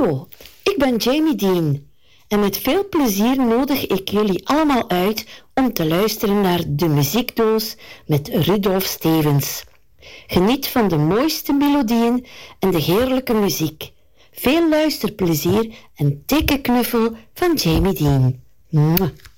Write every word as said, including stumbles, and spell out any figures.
Hallo, ik ben Jamie Dean en met veel plezier nodig ik jullie allemaal uit om te luisteren naar De Muziekdoos met Rudolf Stevens. Geniet van de mooiste melodieën en de heerlijke muziek. Veel luisterplezier en dikke knuffel van Jamie Dean. Mwah.